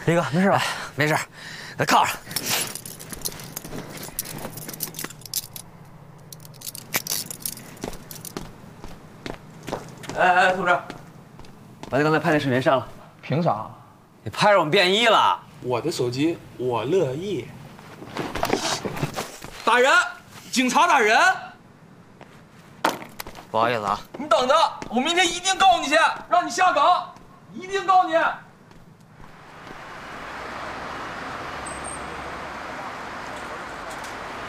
李哥，没事吧？ 没事，给他铐上。哎，同志，把你刚才拍那视频删了。 凭啥？ 你拍着我们便衣了。 我的手机，我乐意。大人，警察大人， 不好意思啊， 你等着，我明天一定告你去，让你下岗，一定告你。